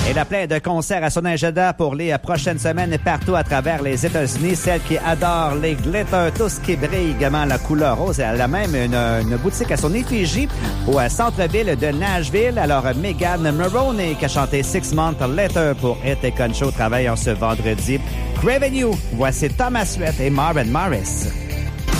Elle a plein de concerts à son agenda pour les prochaines semaines partout à travers les États-Unis. Celle qui adore les glitters, tout ce qui brille également la couleur rose. Elle a même une boutique à son effigie au centre-ville de Nashville. Alors, Megan Maroney qui a chanté 6 Months Later pour Hit et Concho travaille en ce vendredi. Craven You, voici Thomas Sweat et Marvin Morris.